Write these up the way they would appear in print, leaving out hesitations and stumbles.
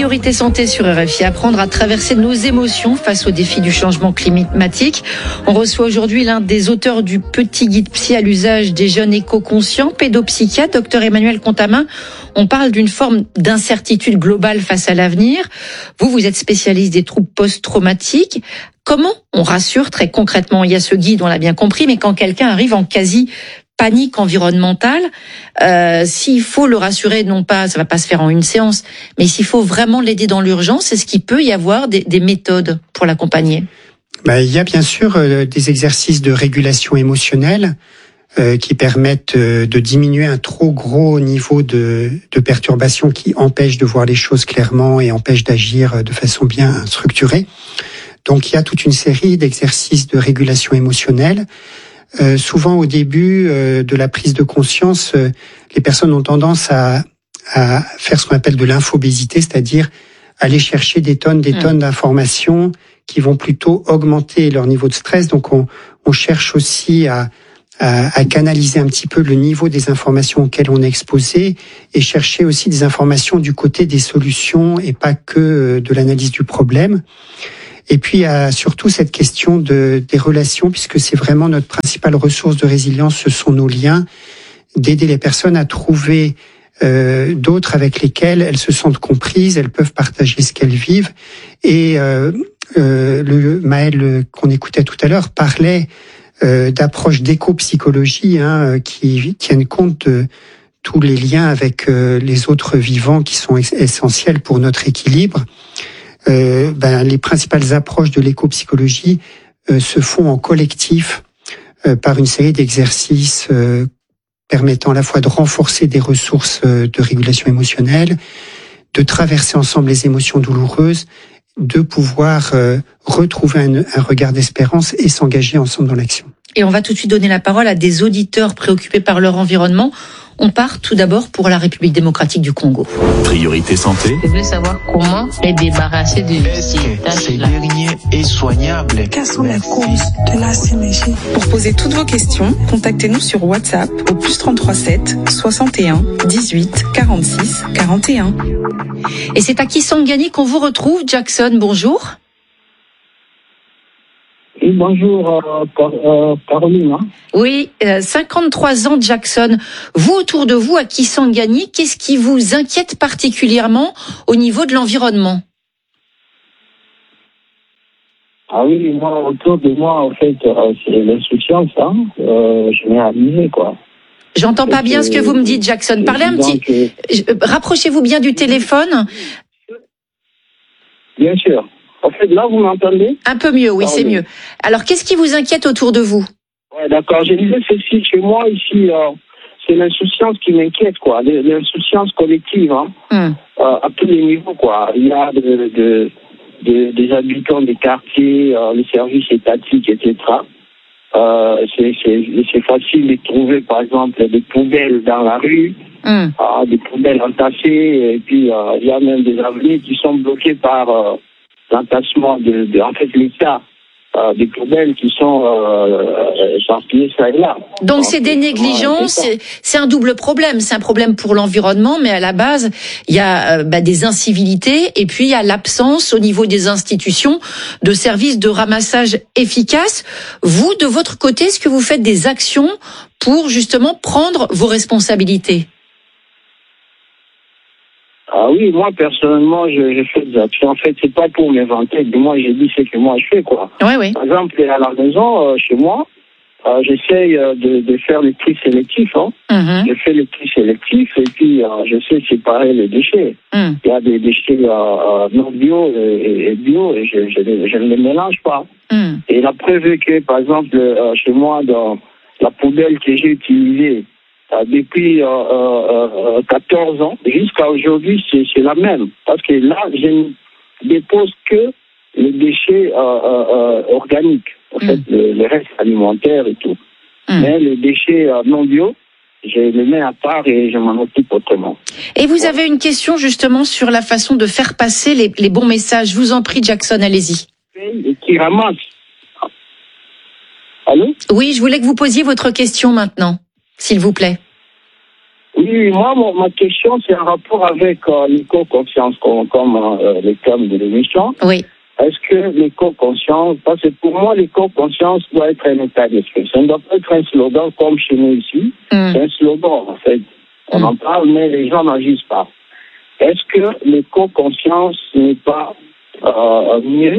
Priorité santé sur RFI, apprendre à traverser nos émotions face aux défis du changement climatique. On reçoit aujourd'hui l'un des auteurs du petit guide psy à l'usage des jeunes éco-conscients, pédopsychiatre, Dr Emmanuel Contamin. On parle d'une forme d'incertitude globale face à l'avenir. Vous êtes spécialiste des troubles post-traumatiques. Comment on rassure très concrètement? Il y a ce guide, on l'a bien compris, mais quand quelqu'un arrive en quasi panique environnementale, s'il faut le rassurer, non pas, ça va pas se faire en une séance, mais s'il faut vraiment l'aider dans l'urgence, est-ce qu'il peut y avoir des méthodes pour l'accompagner? Il y a bien sûr des exercices de régulation émotionnelle qui permettent de diminuer un trop gros niveau de perturbation qui empêche de voir les choses clairement et empêche d'agir de façon bien structurée. Donc il y a toute une série d'exercices de régulation émotionnelle. Souvent au début de la prise de conscience, les personnes ont tendance à faire ce qu'on appelle de l'infobésité, c'est-à-dire aller chercher des tonnes d'informations qui vont plutôt augmenter leur niveau de stress. Donc on cherche aussi à canaliser un petit peu le niveau des informations auxquelles on est exposé et chercher aussi des informations du côté des solutions et pas que de l'analyse du problème. Et puis il y a surtout cette question des relations, puisque c'est vraiment notre principale ressource de résilience, ce sont nos liens, d'aider les personnes à trouver d'autres avec lesquels elles se sentent comprises, elles peuvent partager ce qu'elles vivent. Et le Maël qu'on écoutait tout à l'heure parlait d'approches d'éco-psychologie qui tiennent compte de tous les liens avec les autres vivants qui sont essentiels pour notre équilibre. Les principales approches de l'éco-psychologie se font en collectif par une série d'exercices permettant à la fois de renforcer des ressources de régulation émotionnelle, de traverser ensemble les émotions douloureuses, de pouvoir retrouver un regard d'espérance et s'engager ensemble dans l'action. Et on va tout de suite donner la parole à des auditeurs préoccupés par leur environnement. On part tout d'abord pour la République démocratique du Congo. Priorité santé. Je veux savoir comment les débarrasser de ces tâches-là. Ces derniers est soignable. Quelles sont les causes de la synergie? Pour poser toutes vos questions, contactez-nous sur WhatsApp au +33 7 61 18 46 41. Et c'est à Kisangani qu'on vous retrouve. Jackson, bonjour. Oui, bonjour, Caroline. Oui, 53 ans, Jackson. Vous, autour de vous, à Kisangani, qu'est-ce qui vous inquiète particulièrement au niveau de l'environnement? Ah oui, moi, autour de moi, en fait, c'est l'insouciance, généralisée, quoi. J'entends pas bien ce que vous me dites, Jackson. Parlez un petit... Rapprochez-vous bien du téléphone. Bien sûr. En fait, là, vous m'entendez? Un peu mieux, oui, c'est mieux. Alors, qu'est-ce qui vous inquiète autour de vous? Ouais, d'accord. Je disais ceci, chez moi, ici, c'est l'insouciance qui m'inquiète, quoi. L'insouciance collective, à tous les niveaux, quoi. Il y a des habitants des quartiers, les services étatiques, etc. C'est facile de trouver, par exemple, des poubelles dans la rue, des poubelles entassées, et puis il y a même des avenues qui sont bloquées par l'entassement en fait, l'état des poubelles qui sont éparpillées ça et là. Donc c'est des négligences, c'est un double problème. C'est un problème pour l'environnement, mais à la base, il y a des incivilités, et puis il y a l'absence au niveau des institutions de services de ramassage efficaces. Vous, de votre côté, est-ce que vous faites des actions pour justement prendre vos responsabilités? Ah oui, moi personnellement, je fais des actions. En fait, c'est pas pour m'inventer. Moi, j'ai dit ce que moi je fais, quoi. Oui. Par exemple, à la maison, chez moi, j'essaye de faire le tri sélectif. Je fais le tri sélectif et puis je sais séparer les déchets. Il y a des déchets non bio et bio et je ne les mélange pas. Et la preuve est que, par exemple, chez moi, dans la poubelle que j'ai utilisée, depuis 14 ans jusqu'à aujourd'hui, c'est la même. Parce que là, je ne dépose que les déchets organiques, en fait, les restes alimentaires et tout. Mais les déchets non bio, je les mets à part et je m'en occupe autrement. Et vous avez une question justement sur la façon de faire passer les bons messages. Je vous en prie, Jackson, allez-y. Et qui ramasse. Allô? Oui, je voulais que vous posiez votre question maintenant, s'il vous plaît. Oui, moi, ma question, c'est en rapport avec l'éco-conscience, comme le terme de l'émission. Oui. Est-ce que l'éco-conscience, parce que pour moi, l'éco-conscience doit être un état d'esprit. Ça ne doit pas être un slogan comme chez nous ici. C'est un slogan, en fait. On en parle, mais les gens n'agissent pas. Est-ce que l'éco-conscience n'est pas mieux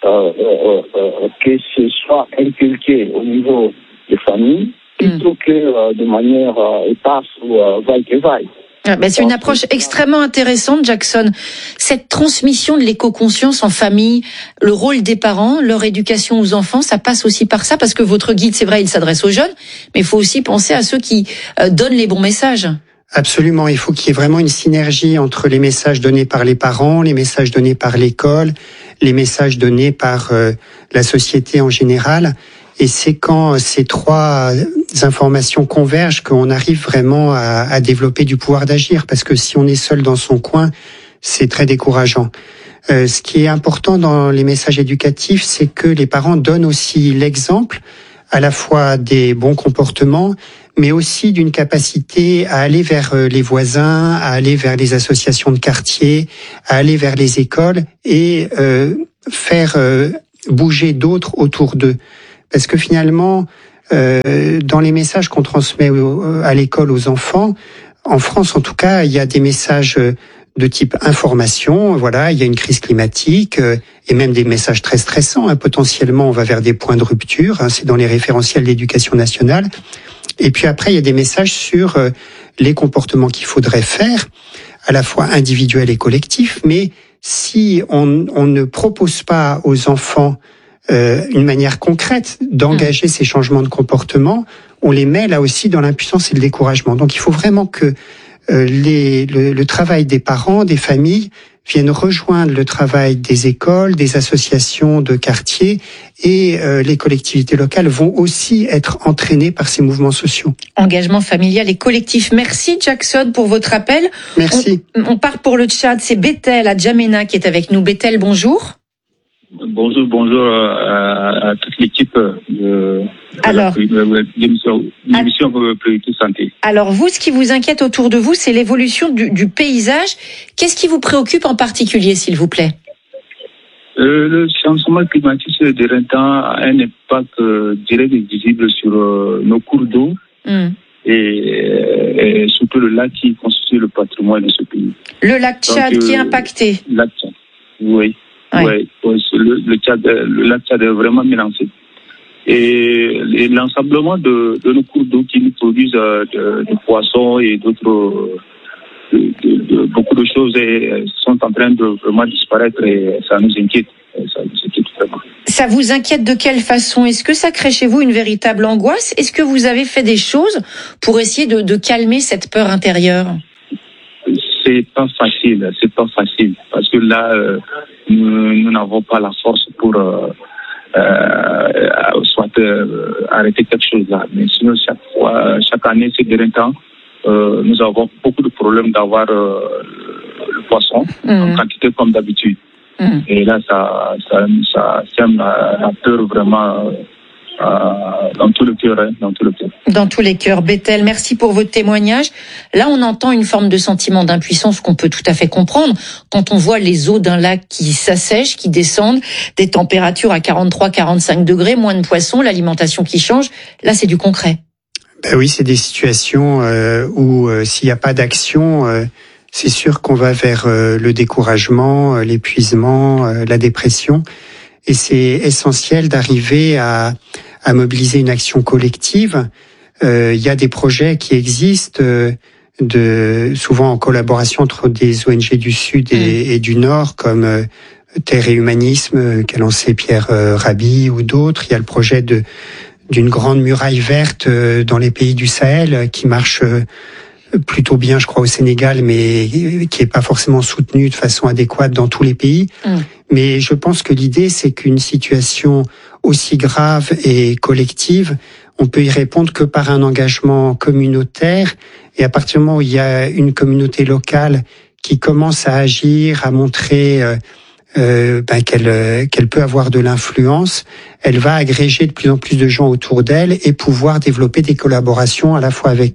que ce soit inculqué au niveau des familles plutôt que de manière éparse ou vaille-que-vaille? C'est une approche extrêmement intéressante, Jackson. Cette transmission de l'éco-conscience en famille, le rôle des parents, leur éducation aux enfants, ça passe aussi par ça, parce que votre guide, c'est vrai, il s'adresse aux jeunes, mais il faut aussi penser à ceux qui donnent les bons messages. Absolument, il faut qu'il y ait vraiment une synergie entre les messages donnés par les parents, les messages donnés par l'école, les messages donnés par la société en général. Et c'est quand ces trois informations convergent qu'on arrive vraiment à développer du pouvoir d'agir. Parce que si on est seul dans son coin, c'est très décourageant. Ce qui est important dans les messages éducatifs, c'est que les parents donnent aussi l'exemple, à la fois des bons comportements, mais aussi d'une capacité à aller vers les voisins, à aller vers les associations de quartier, à aller vers les écoles et faire bouger d'autres autour d'eux. Parce que finalement, dans les messages qu'on transmet à l'école aux enfants, en France en tout cas, il y a des messages de type information, voilà, il y a une crise climatique, et même des messages très stressants, potentiellement on va vers des points de rupture, c'est dans les référentiels d'éducation nationale. Et puis après, il y a des messages sur les comportements qu'il faudrait faire, à la fois individuels et collectifs, mais si on ne propose pas aux enfants une manière concrète d'engager ces changements de comportement, on les met là aussi dans l'impuissance et le découragement. Donc il faut vraiment que le travail des parents, des familles, viennent rejoindre le travail des écoles, des associations de quartier, et les collectivités locales vont aussi être entraînées par ces mouvements sociaux. Engagement familial et collectif. Merci Jackson pour votre appel. Merci. On part pour le Tchad. C'est Bethel à Djamena qui est avec nous. Bethel, bonjour. Bonjour à toute l'équipe de l'émission Priorité Santé. Alors vous, ce qui vous inquiète autour de vous, c'est l'évolution du paysage. Qu'est-ce qui vous préoccupe en particulier, s'il vous plaît? Le changement climatique ces derniers temps a un impact direct et visible sur nos cours d'eau et surtout le lac qui constitue le patrimoine de ce pays. Le lac Tchad qui est impacté. Le lac Tchad, oui. Ouais. Le lac Tchad est vraiment menacé. Et l'ensemblement de nos cours d'eau qui nous produisent de poissons et d'autres, beaucoup de choses sont en train de vraiment disparaître et ça nous inquiète. Vraiment. Ça vous inquiète de quelle façon? Est-ce que ça crée chez vous une véritable angoisse? Est-ce que vous avez fait des choses pour essayer de calmer cette peur intérieure? C'est pas facile, parce que là, nous n'avons pas la force pour arrêter quelque chose là. Mais sinon, chaque année, ces derniers temps, nous avons beaucoup de problèmes d'avoir le poisson en quantité comme d'habitude. Et là, ça sème la peur vraiment. Dans tout le cœur. Dans tous les cœurs. Bethel, merci pour votre témoignage. Là, on entend une forme de sentiment d'impuissance qu'on peut tout à fait comprendre quand on voit les eaux d'un lac qui s'assèchent, qui descendent, des températures à 43-45 degrés, moins de poissons, l'alimentation qui change. Là, c'est du concret. Ben oui, c'est des situations où s'il n'y a pas d'action, c'est sûr qu'on va vers le découragement, l'épuisement, la dépression. Et c'est essentiel d'arriver à mobiliser une action collective. Il y a des projets qui existent, souvent en collaboration entre des ONG du Sud et du Nord, comme Terre et Humanisme, qu'a lancé Pierre Rabhi ou d'autres. Il y a le projet d'une grande muraille verte dans les pays du Sahel qui marche plutôt bien, je crois, au Sénégal, mais qui est pas forcément soutenu de façon adéquate dans tous les pays. Mais je pense que l'idée, c'est qu'une situation aussi grave et collective, on peut y répondre que par un engagement communautaire. Et à partir du moment où il y a une communauté locale qui commence à agir, à montrer qu'elle peut avoir de l'influence, elle va agréger de plus en plus de gens autour d'elle et pouvoir développer des collaborations à la fois avec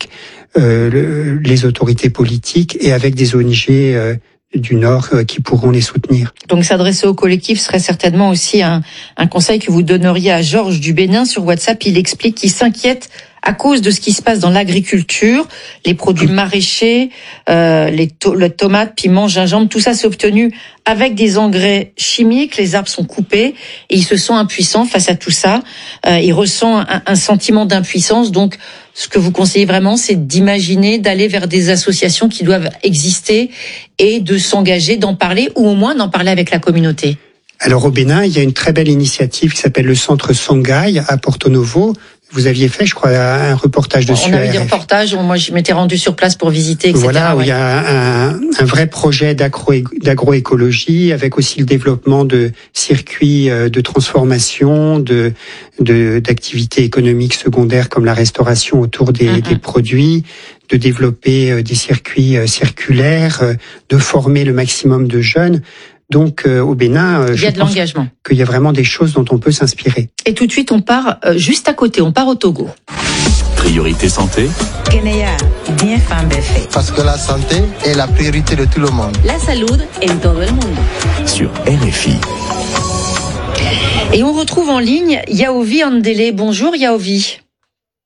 les autorités politiques et avec des ONG du Nord qui pourront les soutenir. Donc s'adresser au collectif serait certainement aussi un conseil que vous donneriez à Georges du Bénin sur WhatsApp. Il explique qu'il s'inquiète à cause de ce qui se passe dans l'agriculture, les produits maraîchers, les tomates, piments, gingembre, tout ça c'est obtenu avec des engrais chimiques, les arbres sont coupés et ils se sentent impuissants face à tout ça. Il ressent un sentiment d'impuissance, donc ce que vous conseillez vraiment, c'est d'imaginer, d'aller vers des associations qui doivent exister et de s'engager, d'en parler ou au moins d'en parler avec la communauté. Alors au Bénin, il y a une très belle initiative qui s'appelle le centre Songhai à Porto Novo. Vous aviez fait, je crois, un reportage dessus. On a eu des reportages, moi je m'étais rendu sur place pour visiter, etc. Voilà, où il y a un vrai projet d'agroécologie, avec aussi le développement de circuits de transformation, d'activités économiques secondaires comme la restauration autour des produits, de développer des circuits circulaires, de former le maximum de jeunes. Donc au Bénin, il y a de l'engagement. Qu'il y a vraiment des choses dont on peut s'inspirer. Et tout de suite, on part juste à côté, on part au Togo. Priorité santé. Parce que la santé est la priorité de tout le monde. La salud en todo el mundo. Sur RFI. Et on retrouve en ligne Yaovi Andele. Bonjour Yaovi.